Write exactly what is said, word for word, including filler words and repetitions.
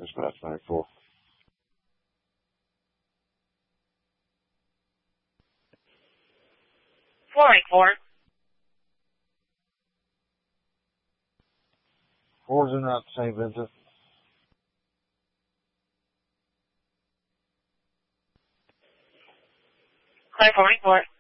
Dispatch ninety-four. four eight four. Four's in at Saint Vincent. Clear four eight four.